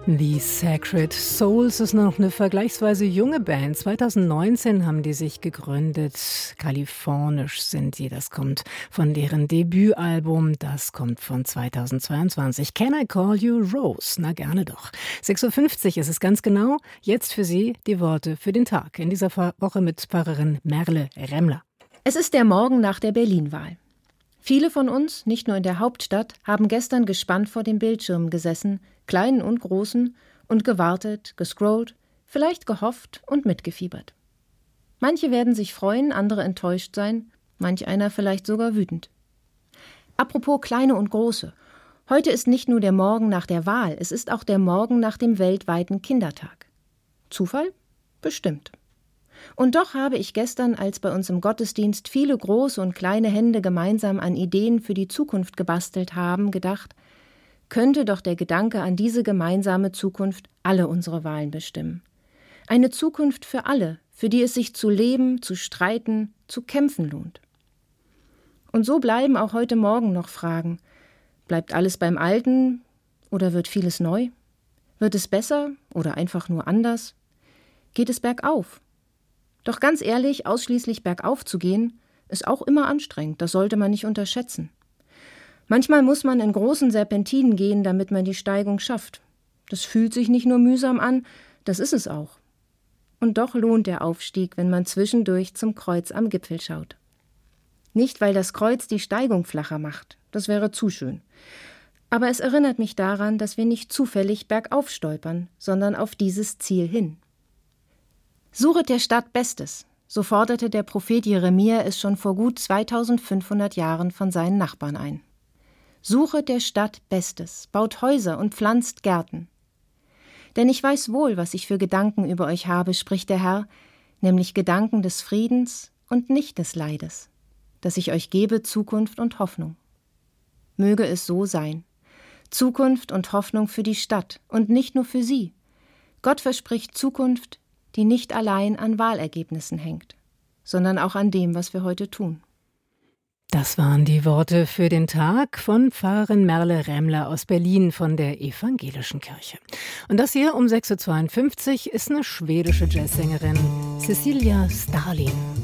The Sacred Souls ist noch eine vergleichsweise junge Band. 2019 haben die sich gegründet. Kalifornisch sind die. Das kommt von deren Debütalbum. Das kommt von 2022. Can I Call You Rose? Na, gerne doch. 6.50 Uhr ist es ganz genau. Jetzt für Sie die Worte für den Tag. In dieser Woche mit Pfarrerin Merle Remmler. Es ist der Morgen nach der Berlin-Wahl. Viele von uns, nicht nur in der Hauptstadt, haben gestern gespannt vor den Bildschirmen gesessen, kleinen und großen, und gewartet, gescrollt, vielleicht gehofft und mitgefiebert. Manche werden sich freuen, andere enttäuscht sein, manch einer vielleicht sogar wütend. Apropos kleine und große. Heute ist nicht nur der Morgen nach der Wahl, es ist auch der Morgen nach dem weltweiten Kindertag. Zufall? Bestimmt. Und doch habe ich gestern, als bei uns im Gottesdienst viele große und kleine Hände gemeinsam an Ideen für die Zukunft gebastelt haben, gedacht, könnte doch der Gedanke an diese gemeinsame Zukunft alle unsere Wahlen bestimmen. Eine Zukunft für alle, für die es sich zu leben, zu streiten, zu kämpfen lohnt. Und so bleiben auch heute Morgen noch Fragen. Bleibt alles beim Alten oder wird vieles neu? Wird es besser oder einfach nur anders? Geht es bergauf? Doch ganz ehrlich, ausschließlich bergauf zu gehen, ist auch immer anstrengend, das sollte man nicht unterschätzen. Manchmal muss man in großen Serpentinen gehen, damit man die Steigung schafft. Das fühlt sich nicht nur mühsam an, das ist es auch. Und doch lohnt der Aufstieg, wenn man zwischendurch zum Kreuz am Gipfel schaut. Nicht, weil das Kreuz die Steigung flacher macht, das wäre zu schön. Aber es erinnert mich daran, dass wir nicht zufällig bergauf stolpern, sondern auf dieses Ziel hin. Suchet der Stadt Bestes, so forderte der Prophet Jeremia es schon vor gut 2500 Jahren von seinen Nachbarn ein. Suchet der Stadt Bestes, baut Häuser und pflanzt Gärten. Denn ich weiß wohl, was ich für Gedanken über euch habe, spricht der Herr, nämlich Gedanken des Friedens und nicht des Leides, dass ich euch gebe Zukunft und Hoffnung. Möge es so sein. Zukunft und Hoffnung für die Stadt und nicht nur für sie. Gott verspricht Zukunft, die nicht allein an Wahlergebnissen hängt, sondern auch an dem, was wir heute tun. Das waren die Worte für den Tag von Pfarrerin Merle Remmler aus Berlin von der Evangelischen Kirche. Und das hier um 6.52 Uhr ist eine schwedische Jazzsängerin, Cecilia Stalin.